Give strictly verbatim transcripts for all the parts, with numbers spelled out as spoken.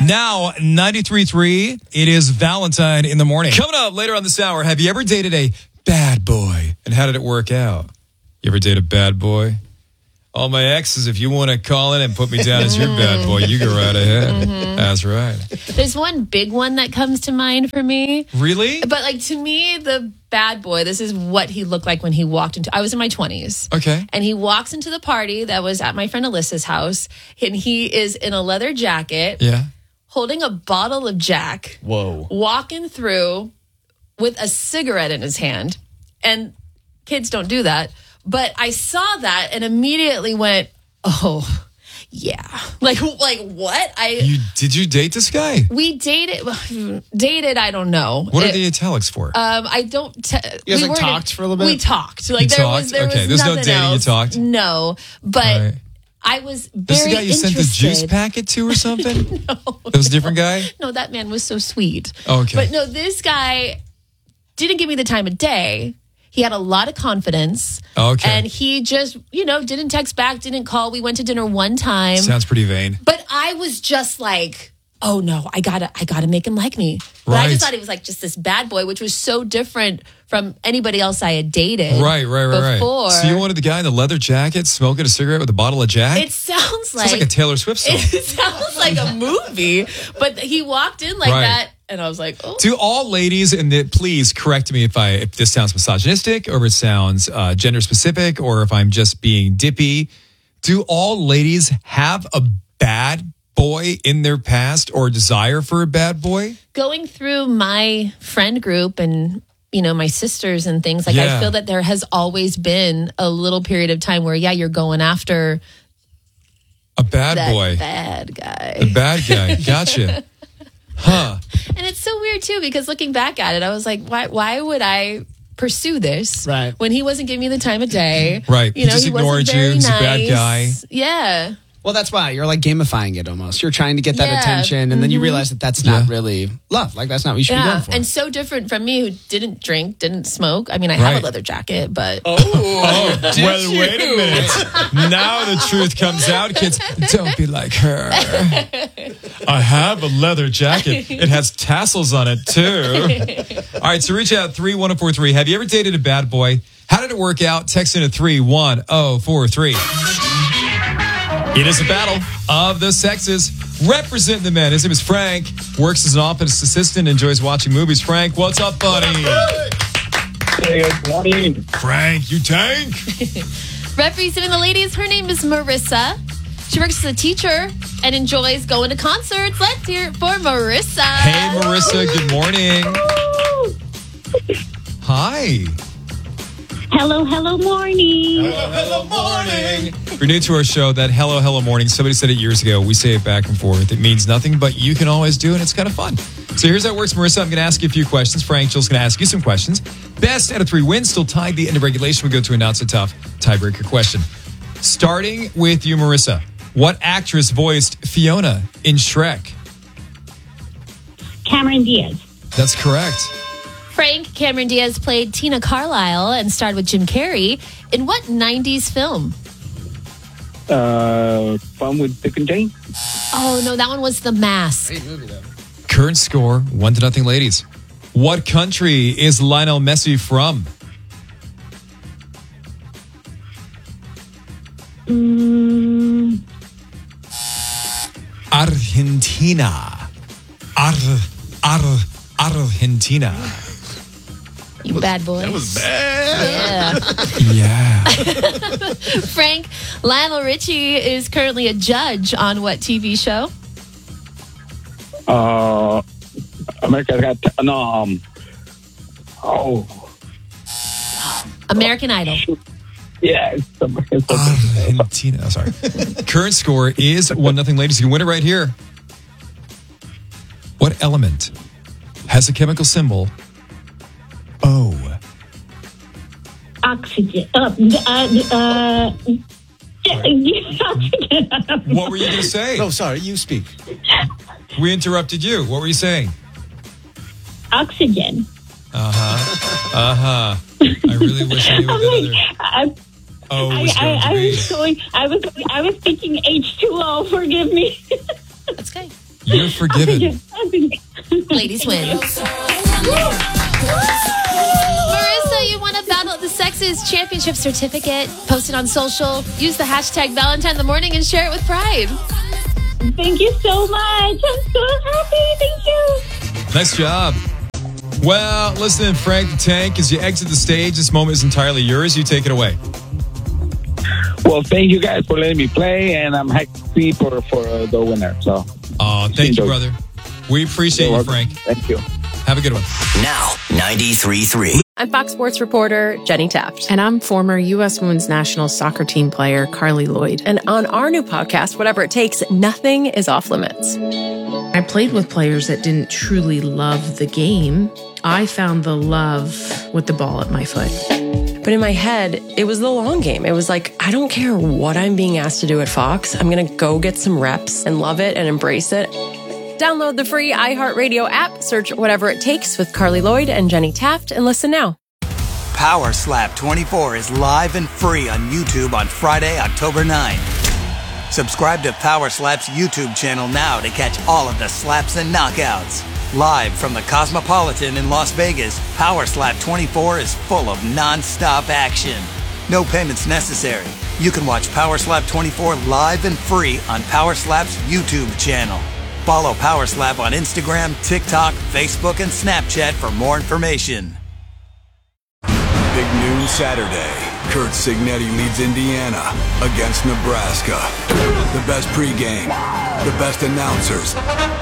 Now, ninety-three point three, it is Valentine in the morning. Coming up later on this hour, have you ever dated a bad boy? And how did it work out? You ever date a bad boy? All my exes, if you want to call in and put me down as your bad boy, you go right ahead. Mm-hmm. That's right. There's one big one that comes to mind for me. Really? But like to me, the bad boy, this is what he looked like when he walked into, I was in my twenties. Okay. And he walks into the party that was at my friend Alyssa's house. And he is in a leather jacket. Yeah. Holding a bottle of Jack. Whoa. Walking through with a cigarette in his hand. And kids don't do that. But I saw that and immediately went, oh, yeah. Like, like what? I you, Did you date this guy? We dated, dated, I don't know. What are it, the italics for? Um, I don't. Te- you guys we like talked for a little bit? We talked. Like you there talked? was, there okay, was there's no nothing dating. else. You talked? No, but right. I was very This is the guy you interested. sent the juice packet to or something? No. That was a different guy? No, that man was so sweet. Okay. But no, this guy didn't give me the time of day. He had a lot of confidence. Okay. And he just, you know, didn't text back, didn't call. We went to dinner one time. Sounds pretty vain. But I was just like, oh no, I gotta, I gotta make him like me. But right. I just thought he was like just this bad boy, which was so different from anybody else I had dated. Right, right, right, before. right. So you wanted the guy in the leather jacket smoking a cigarette with a bottle of Jack? It sounds like, sounds like a Taylor Swift song. It sounds like a movie, but he walked in like right. that. And I was like, oh. To all ladies, and the, please correct me if I if this sounds misogynistic or if it sounds uh, gender specific or if I'm just being dippy. Do all ladies have a bad boy in their past or desire for a bad boy? Going through my friend group and, you know, my sisters and things, like Yeah. I feel that there has always been a little period of time where, yeah, you're going after A bad that boy. bad guy. The bad guy. Gotcha. Huh. And it's so weird too, because looking back at it, I was like, why why would I pursue this Right. when he wasn't giving me the time of day? Right. You He know, just he ignored wasn't you. very He's a bad nice. guy. Yeah. Well, that's why you're like gamifying it almost. You're trying to get that Yeah. attention, and then you realize that that's not Yeah. really love. Like that's not what you should be Yeah. going for. And so different from me who didn't drink, didn't smoke. I mean, I have Right. a leather jacket, but Oh, well, wait a minute. Now the truth comes out, kids. Don't be like her. I have a leather jacket. It has tassels on it, too. All right, so reach out, three one oh four three. Have you ever dated a bad boy? How did it work out? Text in at three one oh four three. It is a battle of the sexes. Representing the men. His name is Frank. Works as an office assistant. Enjoys watching movies. Frank, what's up, buddy? Hey, good morning. Frank, you tank? representing the ladies, her name is Marissa. She works as a teacher and enjoys going to concerts. Let's hear it for Marissa. Hey, Marissa. Good morning. Hi. Hello, hello, morning. Hello, hello, morning. If you're new to our show, that hello, hello, morning, somebody said it years ago. We say it back and forth. It means nothing, but you can always do it. It's kind of fun. So here's how it works, Marissa. I'm going to ask you a few questions. Frank, Jill's going to ask you some questions. Best out of three wins. Still tied the end of regulation. We go to a not so tough tiebreaker question. Starting with you, Marissa. What actress voiced Fiona in Shrek? Cameron Diaz. That's correct. Frank, Cameron Diaz played Tina Carlisle and starred with Jim Carrey in what nineties film? Uh, Fun with Dick and Jane. Oh, no, that one was The Mask. Great movie, though. Current score, one to nothing, ladies. What country is Lionel Messi from? Mm, Argentina. Ar, ar, Argentina. You bad boy. That was bad. Yeah. Yeah. Frank, Lionel Richie is currently a judge on what T V show? Uh, America's Got T- no. Um, oh, American Idol. yeah. It's, it's, Ah. Argentina. Oh, sorry. Current score is one nothing, ladies. You can win it right here. What element has a chemical symbol O? oxygen. Uh, uh, uh, oxygen. What were you going to say? Oh, sorry. You speak. We interrupted you. What were you saying? Oxygen. Uh-huh. Uh-huh. I really wish I knew what I'm that like, other I, O I, was going I, to I be. was going. I was. I was thinking H two O. Forgive me. That's okay. You're forgiven. Ladies win. Marissa, you won a Battle of the Sexes championship certificate. Post it on social. Use the hashtag Valentine in the Morning and share it with pride. Thank you so much. I'm so happy. Thank you. Nice job. Well, listen, Frank the Tank, as you exit the stage, this moment is entirely yours. You take it away. Well, thank you guys for letting me play, and I'm happy for, for uh, the winner. So, Oh, thank you, brother. We appreciate you, Frank. Thank you. Have a good one. Now, ninety-three point three. I'm Fox Sports reporter Jenny Taft. And I'm former U S Women's National Soccer Team player Carly Lloyd. And on our new podcast, Whatever It Takes, nothing is off limits. I played with players that didn't truly love the game. I found the love with the ball at my foot. But in my head, it was the long game. It was like, I don't care what I'm being asked to do at Fox. I'm going to go get some reps and love it and embrace it. Download the free iHeartRadio app, search Whatever It Takes with Carly Lloyd and Jenny Taft, and listen now. Power Slap twenty-four is live and free on YouTube on Friday, October ninth. Subscribe to Power Slap's YouTube channel now to catch all of the slaps and knockouts. Live from the Cosmopolitan in Las Vegas, Power Slap twenty-four is full of non-stop action. No payments necessary. You can watch Power Slap twenty-four live and free on Power Slap's YouTube channel. Follow Power Slap on Instagram, TikTok, Facebook, and Snapchat for more information. Big noon Saturday. Kurt Signetti leads Indiana against Nebraska. The best pregame, the best announcers.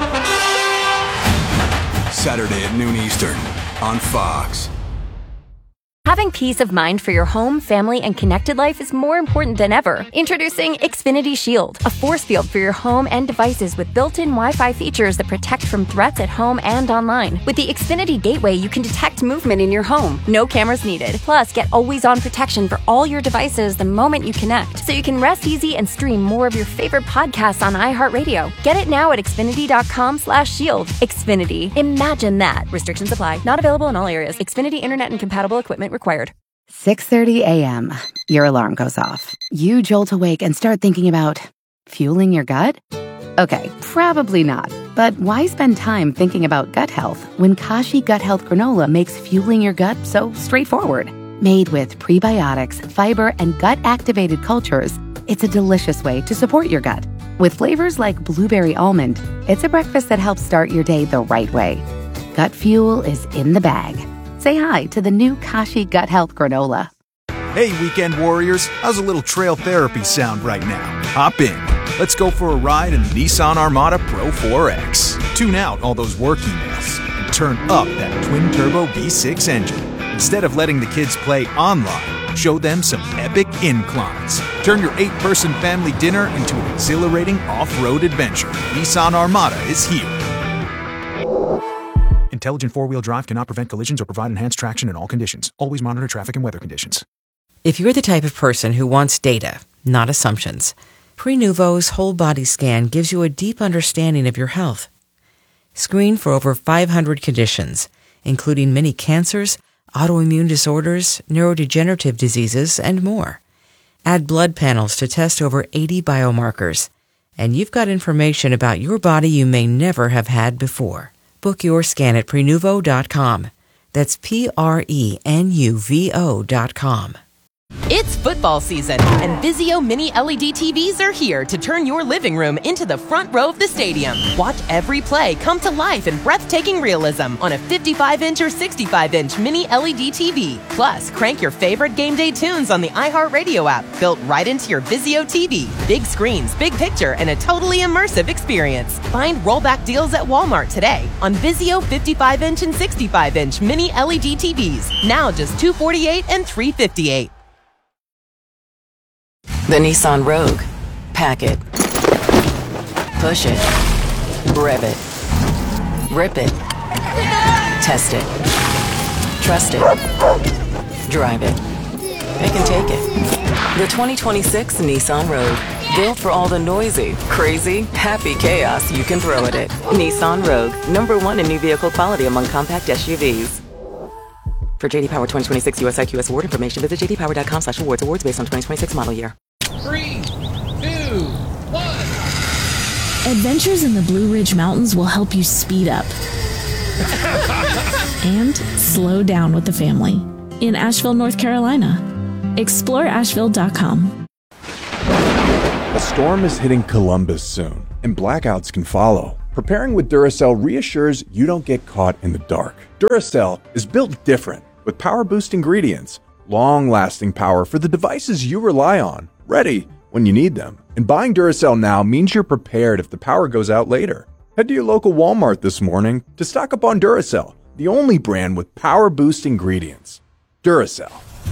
Saturday at noon Eastern on Fox. Having peace of mind for your home, family, and connected life is more important than ever. Introducing Xfinity Shield, a force field for your home and devices with built-in Wi-Fi features that protect from threats at home and online. With the Xfinity Gateway, you can detect movement in your home. No cameras needed. Plus, get always-on protection for all your devices the moment you connect, so you can rest easy and stream more of your favorite podcasts on iHeartRadio. Get it now at Xfinity.com slash shield. Xfinity. Imagine that. Restrictions apply. Not available in all areas. Xfinity Internet and compatible equipment required. six thirty a.m. Your alarm goes off. You jolt awake and start thinking about fueling your gut? Okay, probably not. But why spend time thinking about gut health when Kashi Gut Health Granola makes fueling your gut so straightforward? Made with prebiotics, fiber, and gut-activated cultures, it's a delicious way to support your gut. With flavors like blueberry almond, it's a breakfast that helps start your day the right way. Gut fuel is in the bag. Say hi to the new Kashi Gut Health Granola. Hey, weekend warriors. How's a little trail therapy sound right now? Hop in. Let's go for a ride in the Nissan Armada Pro four X. Tune out all those work emails and turn up that twin-turbo V six engine. Instead of letting the kids play online, show them some epic inclines. Turn your eight-person family dinner into an exhilarating off-road adventure. Nissan Armada is here. Intelligent four-wheel drive cannot prevent collisions or provide enhanced traction in all conditions. Always monitor traffic and weather conditions. If you're the type of person who wants data, not assumptions, Prenuvo's whole body scan gives you a deep understanding of your health. Screen for over five hundred conditions, including many cancers, autoimmune disorders, neurodegenerative diseases, and more. Add blood panels to test over eighty biomarkers, and you've got information about your body you may never have had before. Book your scan at Prenuvo dot com. That's P R E N U V O dot com. It's football season, and Vizio Mini L E D T Vs are here to turn your living room into the front row of the stadium. Watch every play come to life in breathtaking realism on a fifty-five inch or sixty-five inch Mini L E D T V. Plus, crank your favorite game day tunes on the iHeartRadio app, built right into your Vizio T V. Big screens, big picture, and a totally immersive experience. Find rollback deals at Walmart today on Vizio fifty-five inch and sixty-five inch Mini L E D T Vs. Now just two hundred forty-eight dollars and three hundred fifty-eight dollars. The Nissan Rogue. Pack it. Push it. Rev it. Rip it. Test it. Trust it. Drive it. It can take it. The twenty twenty-six Nissan Rogue. Built for all the noisy, crazy, happy chaos you can throw at it. Nissan Rogue. Number one in new vehicle quality among compact S U Vs. For J D Power twenty twenty-six U S I Q S award information, visit j d power dot com slash awards. Awards based on twenty twenty-six model year. Three, two, one. Adventures in the Blue Ridge Mountains will help you speed up and slow down with the family in Asheville, North Carolina. explore asheville dot com. A storm is hitting Columbus soon, and blackouts can follow. Preparing with Duracell reassures you don't get caught in the dark. Duracell is built different with power boost ingredients, long-lasting power for the devices you rely on, ready when you need them. And buying Duracell now means you're prepared if the power goes out later. Head to your local Walmart this morning to stock up on Duracell, the only brand with power boost ingredients. Duracell.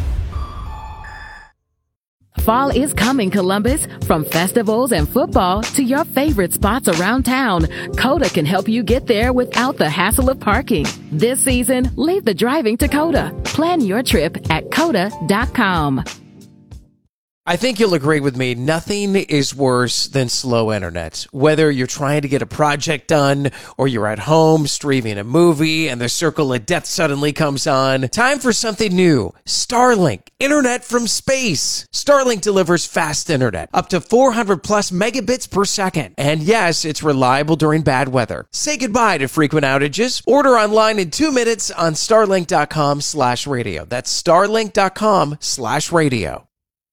Fall is coming, Columbus. From festivals and football to your favorite spots around town, Coda can help you get there without the hassle of parking. This season, leave the driving to Coda. Plan your trip at coda dot com. I think you'll agree with me, nothing is worse than slow internet. Whether you're trying to get a project done or you're at home streaming a movie and the circle of death suddenly comes on, time for something new. Starlink, internet from space. Starlink delivers fast internet, up to four hundred plus megabits per second. And yes, it's reliable during bad weather. Say goodbye to frequent outages. Order online in two minutes on starlink dot com slash radio. That's starlink dot com slash radio.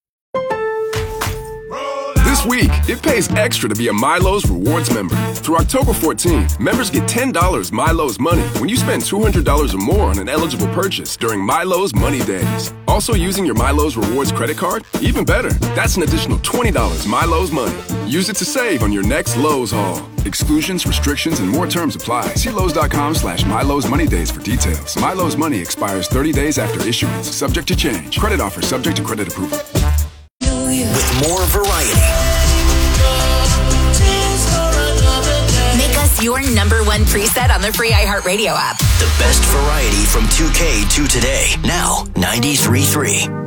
This week, it pays extra to be a Milo's Rewards member. Through October fourteenth, members get ten dollars Milo's Money when you spend two hundred dollars or more on an eligible purchase during Milo's Money Days. Also using your Milo's Rewards credit card? Even better, that's an additional twenty dollars Milo's Money. Use it to save on your next Lowe's haul. Exclusions, restrictions, and more terms apply. See Lowe's dot com slash Milo's Money Days for details. Milo's Money expires thirty days after issuance. Subject to change. Credit offer subject to credit approval. With more variety. Make us your number one preset on the free iHeartRadio app. The best variety from two K to today. Now, ninety-three point three.